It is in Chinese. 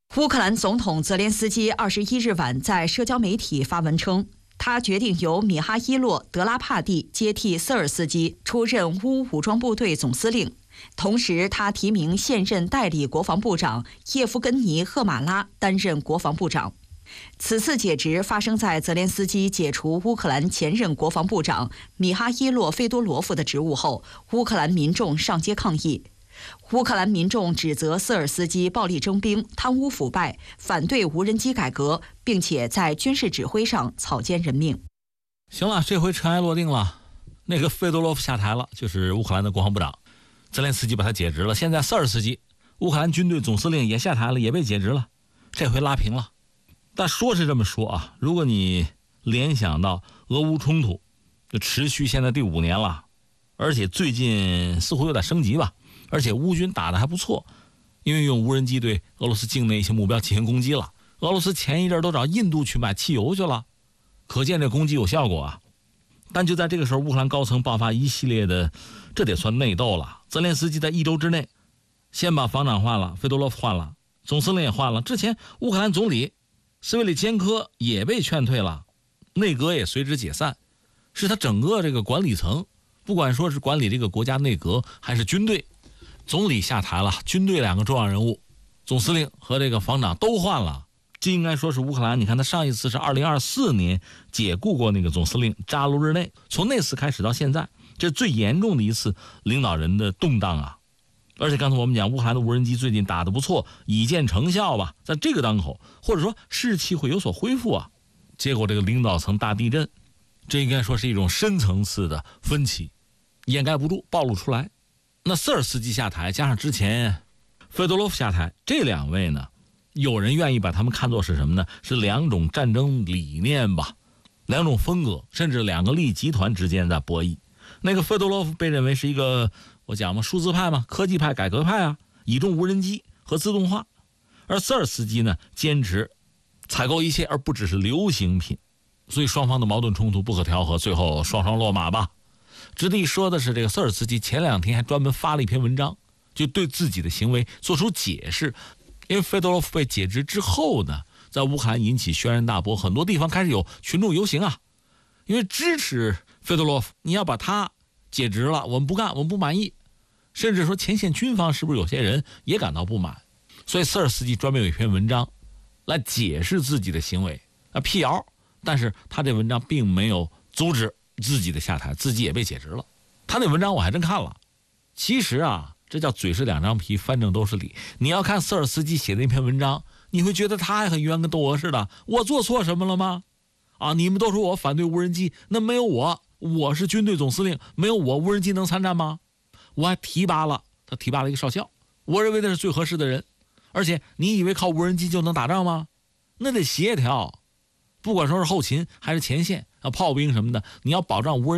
乌克兰总统泽连斯基21日晚在社交媒体发文称，他决定由米哈伊洛·德拉帕蒂接替瑟尔斯基出任乌武装部队总司令，同时他提名现任代理国防部长叶夫根尼·赫马拉担任国防部长。此次解职发生在泽连斯基解除乌克兰前任国防部长米哈伊洛·费多罗夫的职务后，乌克兰民众上街抗议。乌克兰民众指责瑟尔斯基暴力征兵、贪污腐败，反对无人机改革，并且在军事指挥上草菅人命。 行了，这回尘埃落定了，那个费多罗夫下台了，就是乌克兰的国防部长，泽连斯基把他解职了。现在瑟尔斯基，乌克兰军队总司令也下台了，也被解职了，这回拉平了。但说是这么说啊，如果你联想到俄乌冲突就持续现在第5年了，而且最近似乎有点升级吧，而且乌军打得还不错，因为用无人机对俄罗斯境内一些目标进行攻击了。俄罗斯前一阵都找印度去买汽油去了，可见这攻击有效果啊。但就在这个时候，乌克兰高层爆发一系列的，这得算内斗了。泽连斯基在1周之内先把防长换了，费多罗夫换了，总司令也换了，之前乌克兰总理斯维里坚科也被劝退了，内阁也随之解散，是他整个这个管理层，不管说是管理这个国家内阁还是军队，总理下台了，军队2个重要人物，总司令和这个防长都换了。这应该说是乌克兰，你看他上一次是2024年解雇过那个总司令扎卢日内，从那次开始到现在，这最严重的一次领导人的动荡啊。而且刚才我们讲乌克兰的无人机最近打得不错，已见成效吧，在这个当口或者说士气会有所恢复啊。结果这个领导层大地震，这应该说是一种深层次的分歧，掩盖不住暴露出来。那瑟尔斯基下台加上之前费多罗夫下台，这2位呢，有人愿意把他们看作是什么呢？是2种战争理念吧，2种风格，甚至2个利益集团之间在博弈。那个费多罗夫被认为是一个，我讲嘛，数字派嘛，科技派、改革派啊，倚重无人机和自动化。而瑟尔斯基呢，坚持采购一切而不只是流行品，所以双方的矛盾冲突不可调和，最后双双落马吧。值得一说的是，这个瑟尔斯基前2天还专门发了一篇文章，就对自己的行为做出解释。因为费多罗夫被解职之后呢，在乌克兰引起轩然大波，很多地方开始有群众游行啊，因为支持费多罗夫，你要把他解职了，我们不干，我们不满意，甚至说前线军方是不是有些人也感到不满，所以瑟尔斯基专门有一篇文章来解释自己的行为啊，辟谣，但是他这文章并没有阻止自己的下台，自己也被解职了。他那文章我还真看了，其实啊，这叫嘴是2张皮，反正都是理。你要看瑟尔斯基写的那篇文章，你会觉得他还很冤，跟窦娥似的，我做错什么了吗？啊，你们都说我反对无人机，那没有我是军队总司令，没有我无人机能参战吗？我还提拔了一个少校，我认为那是最合适的人。而且你以为靠无人机就能打仗吗？那得协调，不管说是后勤还是前线啊，炮兵什么的，你要保障无人